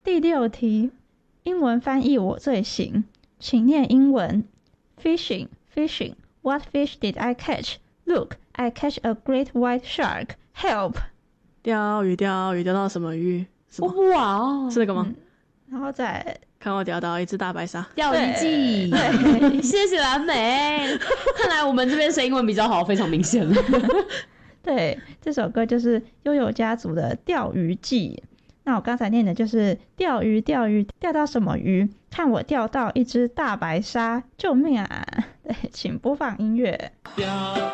第6题，英文翻译我最行，请念英文。Fishing, fishing. What fish did I catch? Look, I catch a great white shark. Help! 钓鱼，钓鱼，钓到什么鱼？什么？ 哇哦， 是那个吗？ 然后再看我钓到一只大白鲨。 钓鱼记。 对， 谢谢蓝莓。看来我们这边是英文比较好，非常明显了。 对，这首歌就是悠悠家族的《钓鱼记》。那我刚才念的就是钓鱼，钓鱼，钓到什么鱼？看我钓到一只大白鲨！救命啊！对，请播放音乐。